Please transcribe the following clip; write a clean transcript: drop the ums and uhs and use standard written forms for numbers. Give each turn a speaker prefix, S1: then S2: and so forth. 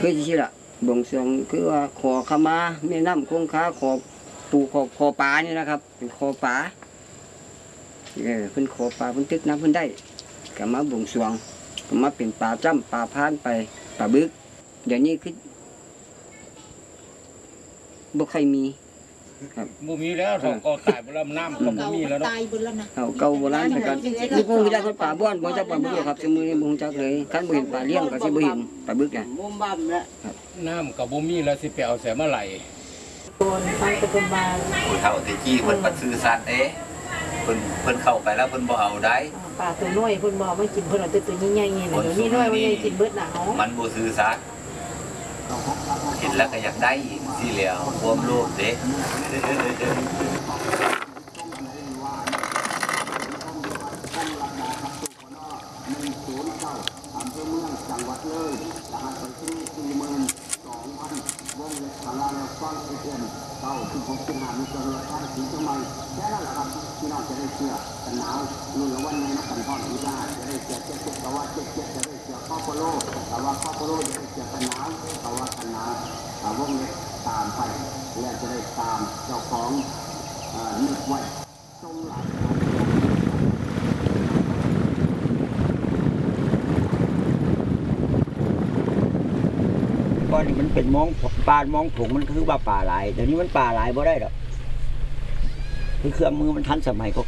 S1: คือที่ละบวงสรวงคือว่าขอขมาแม่น้ำคงคาขอปู่ขอปลานี่นะครับเป็นขอปลาเพิ่นขอปลาเพิ่นตึกน้ำเพิ่นได้ก็มาบวงสรวงก็มาเป็นปลาจ้ำปลาพานไปปลาบึกเดี๋ยวนี้คือบ่ค่อยมีครับ
S2: บ่มีแล้วเขาก็ตายไปแล้วน้ำก็บ่มีแล้วเนาะ
S3: ตายบนแล้วนะ
S1: เอาเก่าโบราณไปกันนี่พวกจักคนป่าบ้านบ่จักปลาบึกครับสมือนี้บ่จักเลยคันบ่เห็นปลาเลี้ยงก็สิบ่เห็นปลาบึกน่ะ
S4: มุมบั่มแล้ว
S2: น้ำก็บ่มีแล้วสิไปเอาแสมาไหล
S3: โดนฟังตะกุนบา
S5: ผู้เฒ่าตะกี้เพิ่นปัดซื้อสัตว์เด้เพิ่นเข้าไปแล้วเพิ่นบ่เอาได้
S3: ป่าตัวน้อยเพิ่นบอกไม่กินเพิ่นเอาแต่ตัวใหญ่ๆนี่นะเดี๋ยวนี้น้อยมันยังกินเบิดหนาว
S5: มันบ่ซื้อสัตว์เห็นแล้วก็อยากได้อีกสิแล้วความโลภเด้
S4: ก่อนนี่มันเป็นมองปลามองผงมันคือว่าป่าหลายเดี๋ยวนี้มันป่าหลายบ่ได้ดอกคือเครื่องมือมันทันสมัยก็